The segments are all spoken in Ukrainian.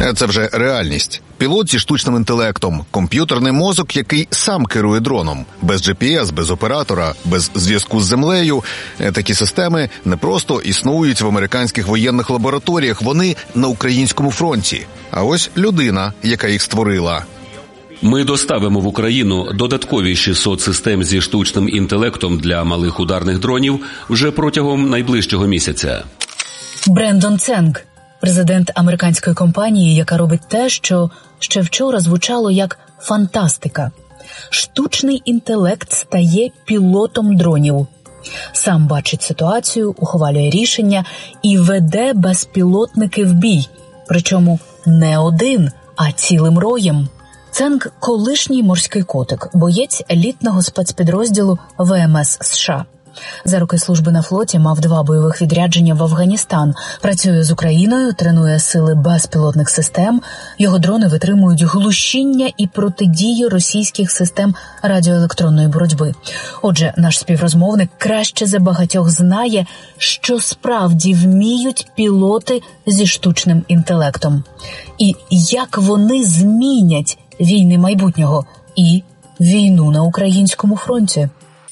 Це вже реальність. Пілот зі штучним інтелектом, комп'ютерний мозок, який сам керує дроном. Без GPS, без оператора, без зв'язку з землею. Такі системи не просто існують в американських воєнних лабораторіях, вони на українському фронті. А ось людина, яка їх створила. Ми доставимо в Україну додаткові 600 систем зі штучним інтелектом для малих ударних дронів вже протягом найближчого місяця. Брендон Ценг, президент американської компанії, яка робить те, що ще вчора звучало як фантастика. Штучний інтелект стає пілотом дронів. Сам бачить ситуацію, ухвалює рішення і веде безпілотники в бій. Причому не один, а цілим роєм. Ценг – колишній морський котик, боєць елітного спецпідрозділу ВМС США. За роки служби на флоті мав 2 бойових відрядження в Афганістан. Працює з Україною, тренує сили безпілотних систем. Його дрони витримують глушіння і протидію російських систем радіоелектронної боротьби. Отже, наш співрозмовник краще за багатьох знає, що справді вміють пілоти зі штучним інтелектом. І як вони змінять війни майбутнього і війну на українському фронті.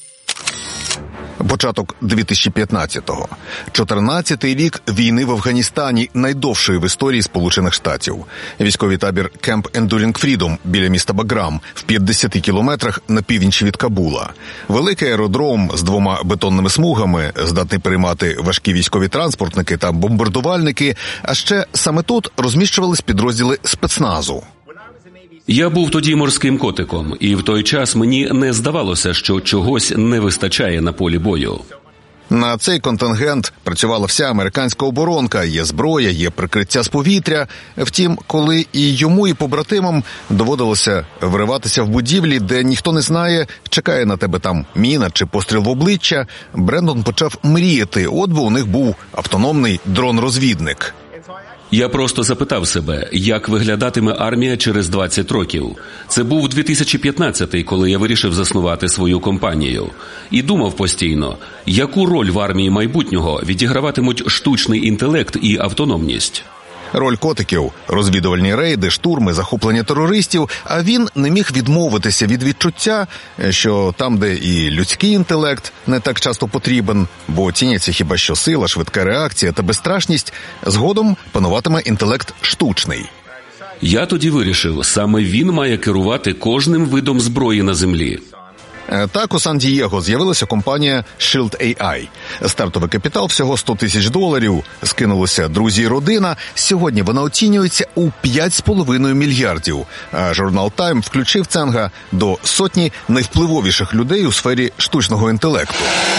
Початок 2015-го. 14-й рік війни в Афганістані, найдовшої в історії Сполучених Штатів. Військовий табір Camp Enduring Freedom біля міста Баграм в 50 кілометрах на північ від Кабула. Великий аеродром з 2 бетонними смугами, здатний приймати важкі військові транспортники та бомбардувальники, а ще саме тут розміщувались підрозділи спецназу. Я був тоді морським котиком, і в той час мені не здавалося, що чогось не вистачає на полі бою. На цей контингент працювала вся американська оборонка, є зброя, є прикриття з повітря. Втім, коли і йому, і побратимам доводилося вриватися в будівлі, де ніхто не знає, чекає на тебе там міна чи постріл в обличчя, Брендон почав мріяти, от би у них був автономний дрон-розвідник. Я просто запитав себе, як виглядатиме армія через 20 років. Це був 2015-й, коли я вирішив заснувати свою компанію. І думав постійно, яку роль в армії майбутнього відіграватимуть штучний інтелект і автономність. Роль котиків – розвідувальні рейди, штурми, захоплення терористів, а він не міг відмовитися від відчуття, що там, де і людський інтелект не так часто потрібен, бо ціняться хіба що сила, швидка реакція та безстрашність, згодом пануватиме інтелект штучний. Я тоді вирішив, саме він має керувати кожним видом зброї на землі. Так у Сан-Дієго з'явилася компанія Shield AI. Стартовий капітал всього $100 000, скинулися друзі і родина. Сьогодні вона оцінюється у 5,5 мільярдів. А журнал Time включив Ценга до сотні найвпливовіших людей у сфері штучного інтелекту.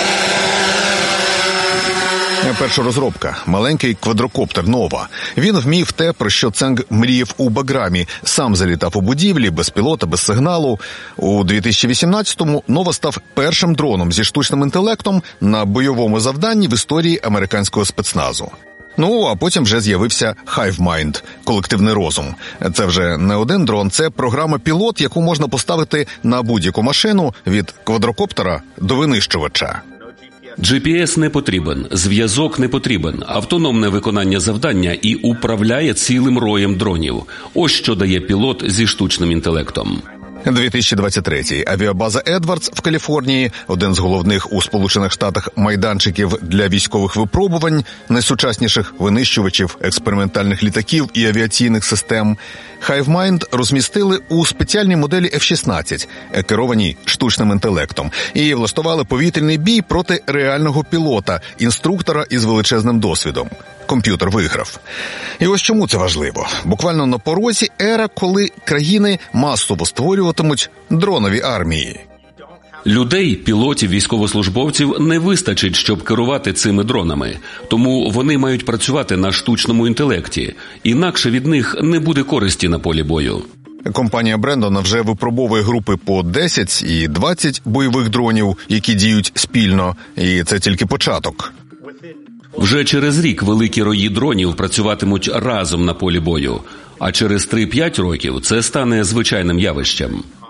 Перша розробка – маленький квадрокоптер «Нова». Він вмів те, про що Ценг мріяв у Баграмі. Сам залітав у будівлі, без пілота, без сигналу. У 2018-му «Нова» став першим дроном зі штучним інтелектом на бойовому завданні в історії американського спецназу. Ну, а потім вже з'явився HiveMind – колективний розум. Це вже не один дрон, це програма-пілот, яку можна поставити на будь-яку машину від квадрокоптера до винищувача. GPS не потрібен, зв'язок не потрібен, автономне виконання завдання і управляє цілим роєм дронів. Ось що дає пілот зі штучним інтелектом. 2023-й. Авіабаза Едвардс в Каліфорнії – один з головних у Сполучених Штатах майданчиків для військових випробувань, найсучасніших винищувачів, експериментальних літаків і авіаційних систем. HiveMind розмістили у спеціальній моделі F-16, керованій штучним інтелектом, і влаштували повітряний бій проти реального пілота, інструктора із величезним досвідом. Комп'ютер виграв. І ось чому це важливо. Буквально на порозі ера, коли країни масово створюватимуть дронові армії. Людей, пілотів, військовослужбовців не вистачить, щоб керувати цими дронами. Тому вони мають працювати на штучному інтелекті. Інакше від них не буде користі на полі бою. Компанія Брендона вже випробовує групи по 10 і 20 бойових дронів, які діють спільно. І це тільки початок. Вже через рік великі рої дронів працюватимуть разом на полі бою, а через 3-5 років це стане звичайним явищем.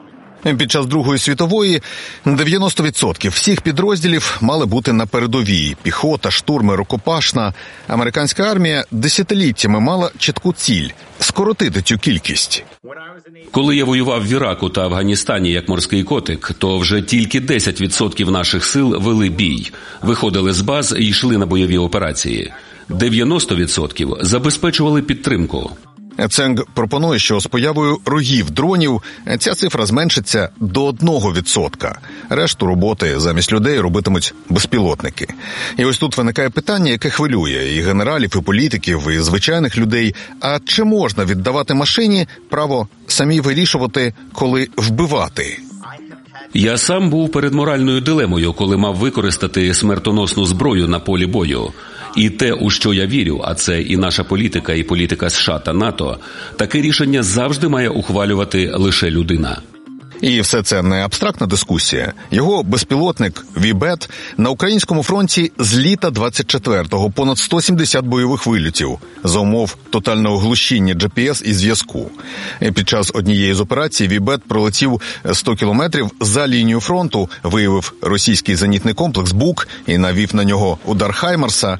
Під час Другої світової 90% всіх підрозділів мали бути на передовій. Піхота, штурми, рукопашна. Американська армія десятиліттями мала чітку ціль – скоротити цю кількість. Коли я воював в Іраку та Афганістані як морський котик, то вже тільки 10% наших сил вели бій, виходили з баз і йшли на бойові операції. 90% забезпечували підтримку. Ценг пропонує, що з появою рогів дронів ця цифра зменшиться до 1%. Решту роботи замість людей робитимуть безпілотники. І ось тут виникає питання, яке хвилює і генералів, і політиків, і звичайних людей. А чи можна віддавати машині право самі вирішувати, коли вбивати? Я сам був перед моральною дилемою, коли мав використати смертоносну зброю на полі бою. І те, у що я вірю, а це і наша політика, і політика США та НАТО, таке рішення завжди має ухвалювати лише людина. І все це не абстрактна дискусія. Його безпілотник «Вібет» на українському фронті з літа 24-го понад 170 бойових вильотів за умов тотального глушіння GPS і зв'язку. Під час однієї з операцій «Вібет» пролетів 100 кілометрів за лінію фронту, виявив російський зенітний комплекс «Бук» і навів на нього удар «Хаймарса».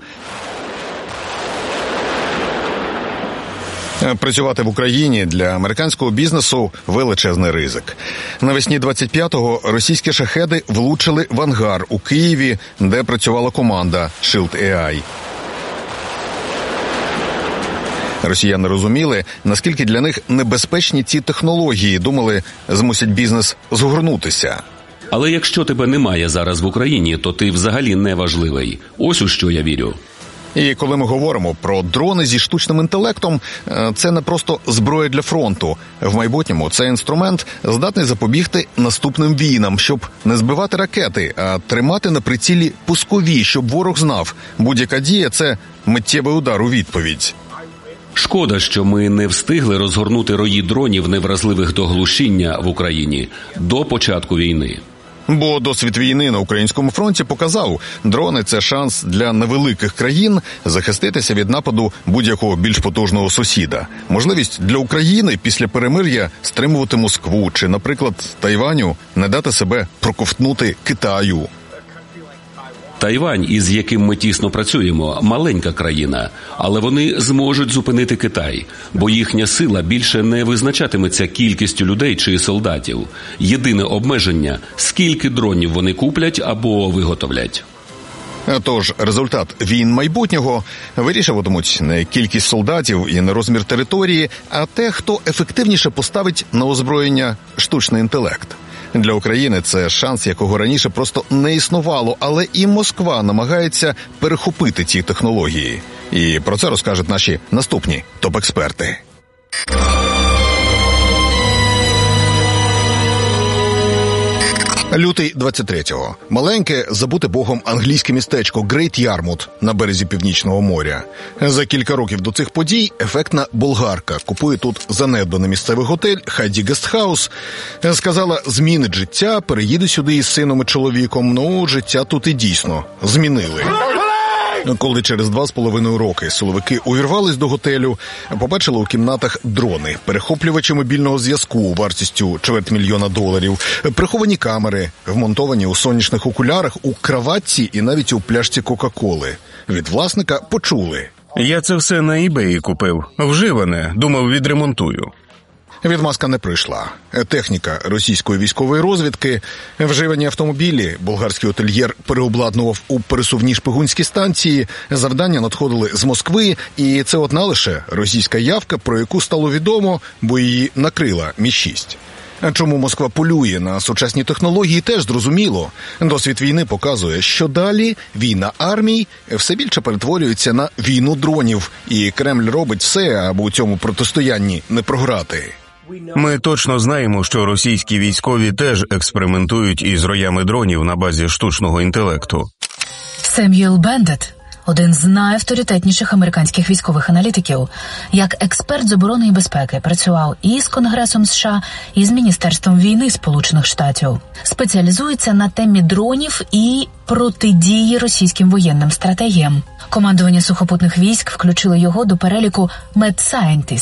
Працювати в Україні для американського бізнесу – величезний ризик. Навесні 25-го російські шахеди влучили в ангар у Києві, де працювала команда Shield AI. Росіяни розуміли, наскільки для них небезпечні ці технології, думали, змусять бізнес згорнутися. Але якщо тебе немає зараз в Україні, то ти взагалі не важливий. Ось у що я вірю. І коли ми говоримо про дрони зі штучним інтелектом, це не просто зброя для фронту. В майбутньому цей інструмент здатний запобігти наступним війнам, щоб не збивати ракети, а тримати на прицілі пускові, щоб ворог знав, будь-яка дія – це миттєвий удар у відповідь. Шкода, що ми не встигли розгорнути рої дронів, невразливих до глушіння в Україні, до початку війни. Бо досвід війни на українському фронті показав, дрони – це шанс для невеликих країн захиститися від нападу будь-якого більш потужного сусіда. Можливість для України після перемир'я стримувати Москву чи, наприклад, Тайваню не дати себе проковтнути Китаю. Тайвань, із яким ми тісно працюємо, маленька країна, але вони зможуть зупинити Китай, бо їхня сила більше не визначатиметься кількістю людей чи солдатів. Єдине обмеження – скільки дронів вони куплять або виготовлять. Тож результат війн майбутнього вирішуватимуть не кількість солдатів і не розмір території, а те, хто ефективніше поставить на озброєння штучний інтелект. Для України це шанс, якого раніше просто не існувало, але і Москва намагається перехопити ці технології. І про це розкажуть наші наступні топ-експерти. Лютий 23-го. Маленьке, забуте Богом англійське містечко Грейт Ярмут на березі Північного моря. За кілька років до цих подій ефектна болгарка купує тут занедбаний місцевий готель Хайді Гестхаус. Сказала, змінить життя, переїде сюди із сином і чоловіком. Ну, життя тут і дійсно змінили. Коли через 2,5 роки силовики увірвались до готелю, побачили у кімнатах дрони, перехоплювачі мобільного зв'язку вартістю $250,000, приховані камери, вмонтовані у сонячних окулярах, у краватці і навіть у пляшці Кока-Коли. Від власника почули. Я це все на eBay купив. Вживане. Думав, відремонтую. Відмазка не прийшла. Техніка російської військової розвідки, вживані автомобілі, болгарський отельєр переобладнував у пересувні шпигунські станції, завдання надходили з Москви, і це одна лише російська явка, про яку стало відомо, бо її накрила Мі-6. Чому Москва полює на сучасні технології, теж зрозуміло. Досвід війни показує, що далі війна армій все більше перетворюється на війну дронів, і Кремль робить все, аби у цьому протистоянні не програти. Ми точно знаємо, що російські військові теж експериментують із роями дронів на базі штучного інтелекту. Сем'юел Бендет – один з найавторитетніших американських військових аналітиків. Як експерт з оборони і безпеки працював і з Конгресом США, і з Міністерством війни Сполучених Штатів. Спеціалізується на темі дронів і протидії російським воєнним стратегіям. Командування сухопутних військ включило його до переліку «Mad Scientists»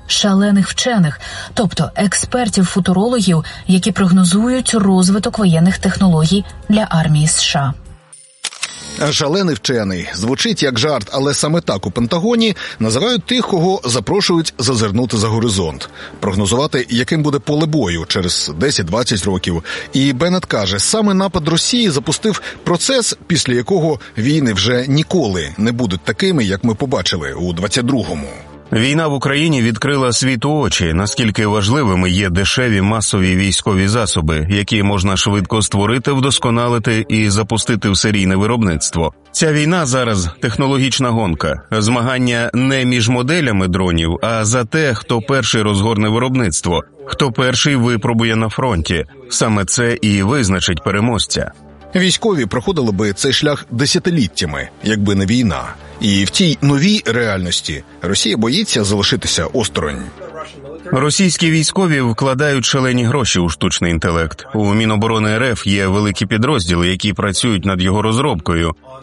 шалених вчених, тобто експертів-футурологів, які прогнозують розвиток воєнних технологій для армії США. Шалений вчений звучить як жарт, але саме так у Пентагоні називають тих, кого запрошують зазирнути за горизонт, прогнозувати, яким буде поле бою через 10-20 років. І Беннет каже, саме напад Росії запустив процес, після якого війни вже ніколи не будуть такими, як ми побачили у 22-му. Війна в Україні відкрила світу очі, наскільки важливими є дешеві масові військові засоби, які можна швидко створити, вдосконалити і запустити в серійне виробництво. Ця війна зараз технологічна гонка, змагання не між моделями дронів, а за те, хто перший розгорне виробництво, хто перший випробує на фронті. Саме це і визначить переможця. Військові проходили би цей шлях десятиліттями, якби не війна. І в тій новій реальності Росія боїться залишитися осторонь. Російські військові вкладають шалені гроші у штучний інтелект. У Міноборони РФ є великі підрозділи, які працюють над його розробкою.